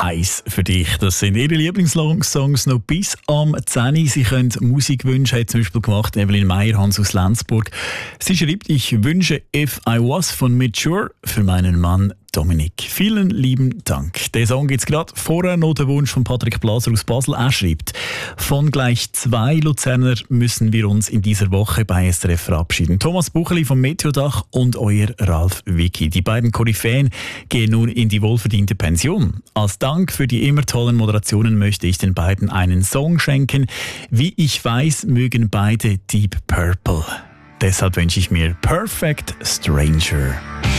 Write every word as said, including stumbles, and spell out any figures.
eins für dich. Das sind ihre Lieblingssongs noch bis am zehn. Sie können Musikwünsche, hat zum Beispiel gemacht Evelyn Meyerhans aus Lenzburg. Sie schreibt, ich wünsche If I Was von Mature für meinen Mann Dominik. Vielen lieben Dank. Der Song gibt's gerade. Vorher noch der Wunsch von Patrick Blaser aus Basel. Er schreibt, von gleich zwei Luzerner müssen wir uns in dieser Woche bei S R F verabschieden. Thomas Bucheli vom Meteodach und euer Ralf Wicki. Die beiden Koryphäen gehen nun in die wohlverdiente Pension. Als Dank für die immer tollen Moderationen möchte ich den beiden einen Song schenken. Wie ich weiß, mögen beide Deep Purple. Deshalb wünsche ich mir Perfect Stranger.